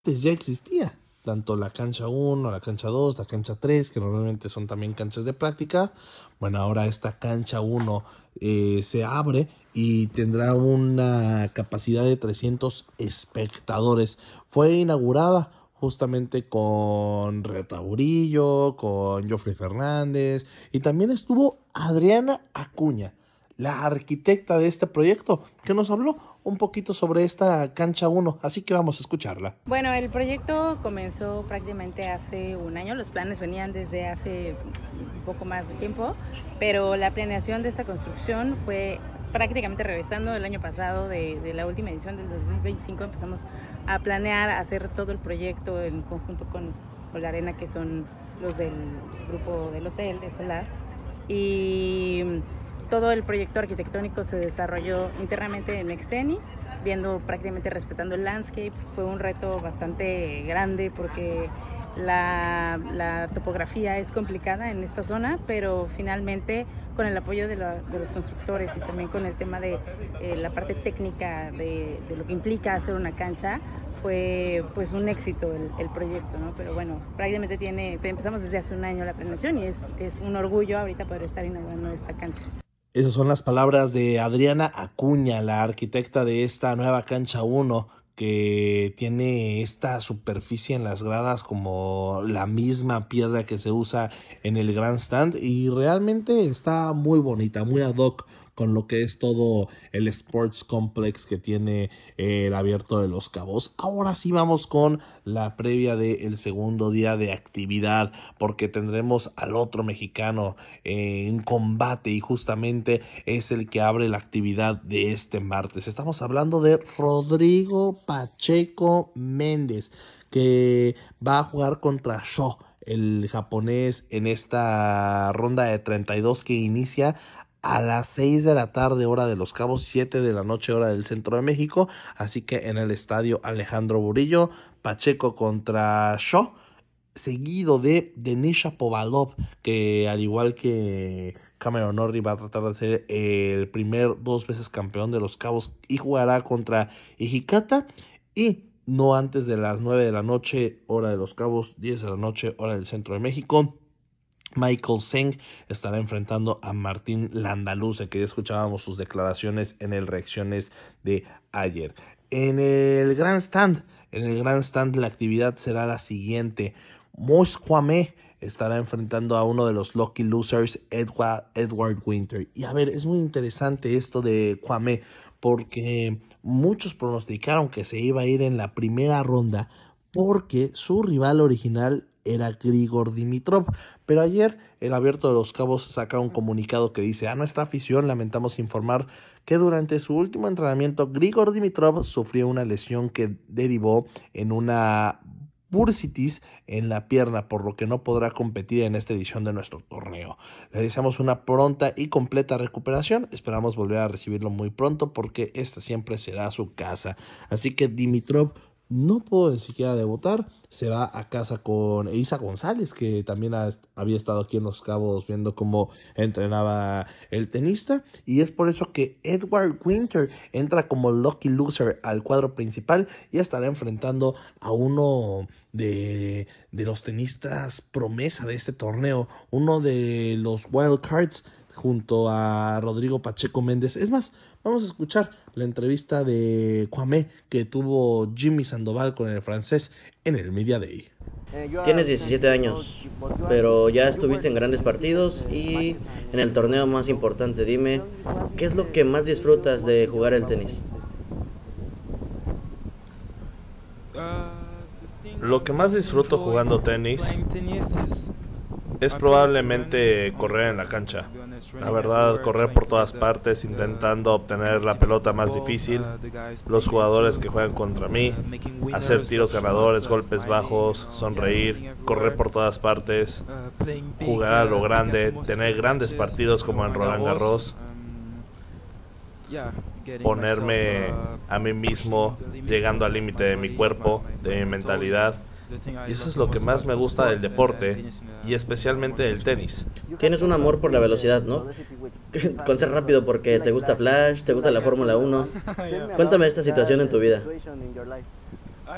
antes ya existía. Tanto la cancha 1, la cancha 2, la cancha 3, que normalmente son también canchas de práctica. Bueno, ahora esta cancha 1 se abre y tendrá una capacidad de 300 espectadores. Fue inaugurada justamente con Reta Burillo, con Joffrey Fernández y también estuvo Adriana Acuña, la arquitecta de este proyecto, que nos habló un poquito sobre esta cancha 1, así que vamos a escucharla. Bueno, el proyecto comenzó prácticamente hace un año, los planes venían desde hace un poco más de tiempo, pero la planeación de esta construcción fue prácticamente regresando el año pasado de la última edición del 2025. Empezamos a planear, a hacer todo el proyecto en conjunto con la Arena, que son los del grupo del hotel de Solás, y todo el proyecto arquitectónico se desarrolló internamente en Extenis, viendo prácticamente respetando el landscape. Fue un reto bastante grande porque la topografía es complicada en esta zona, pero finalmente con el apoyo de los constructores y también con el tema de la parte técnica de lo que implica hacer una cancha, fue pues un éxito el proyecto, ¿no? Pero bueno, prácticamente empezamos desde hace un año la planeación y es un orgullo ahorita poder estar inaugurando esta cancha. Esas son las palabras de Adriana Acuña, la arquitecta de esta nueva cancha 1, que tiene esta superficie en las gradas como la misma piedra que se usa en el grandstand, y realmente está muy bonita, muy ad hoc con lo que es todo el Sports Complex que tiene el Abierto de los Cabos. Ahora sí vamos con la previa del segundo día de actividad, porque tendremos al otro mexicano en combate, y justamente es el que abre la actividad de este martes. Estamos hablando de Rodrigo Pacheco Méndez, que va a jugar contra Sho, el japonés, en esta ronda de 32 que inicia a las 6 de la tarde, hora de Los Cabos, 7 de la noche, hora del centro de México. Así que en el estadio Alejandro Burillo, Pacheco contra Shaw, seguido de Denis Shapovalov, que al igual que Cameron Norrie va a tratar de ser el primer 2 veces campeón de Los Cabos y jugará contra Hijikata. Y no antes de las 9 de la noche, hora de Los Cabos, 10 de la noche, hora del centro de México, Michael Seng estará enfrentando a Martín Landaluce, que ya escuchábamos sus declaraciones en el Reacciones de ayer. En el Grandstand la actividad será la siguiente. Moise Kwame estará enfrentando a uno de los Lucky Losers, Edward Winter. Y a ver, es muy interesante esto de Kwame, porque muchos pronosticaron que se iba a ir en la primera ronda porque su rival original era Grigor Dimitrov. Pero ayer el Abierto de los Cabos saca un comunicado que dice: a nuestra afición lamentamos informar que durante su último entrenamiento Grigor Dimitrov sufrió una lesión que derivó en una bursitis en la pierna, por lo que no podrá competir en esta edición de nuestro torneo. Le deseamos una pronta y completa recuperación. Esperamos volver a recibirlo muy pronto, porque esta siempre será su casa. Así que Dimitrov no pudo ni siquiera debutar, se va a casa con Eiza González, que también había estado aquí en Los Cabos viendo cómo entrenaba el tenista, y es por eso que Edward Winter entra como lucky loser al cuadro principal y estará enfrentando a uno de los tenistas promesa de este torneo, uno de los wild cards, junto a Rodrigo Pacheco Méndez. Es más, vamos a escuchar la entrevista de Kwame que tuvo Jimmy Sandoval con el francés en el Media Day. Tienes 17 años, pero ya estuviste en grandes partidos y en el torneo más importante. Dime, ¿qué es lo que más disfrutas de jugar el tenis? Lo que más disfruto jugando tenis es probablemente correr en la cancha. La verdad, correr por todas partes intentando obtener la pelota más difícil, los jugadores que juegan contra mí, hacer tiros ganadores, golpes bajos, sonreír, correr por todas partes, jugar a lo grande, tener grandes partidos como en Roland Garros, ponerme a mí mismo llegando al límite de mi cuerpo, de mi mentalidad. Y eso es lo que más me gusta del deporte, y especialmente del tenis. Tienes un amor por la velocidad, ¿no? Con ser rápido, porque te gusta Flash, te gusta la Fórmula 1. Cuéntame esta situación en tu vida.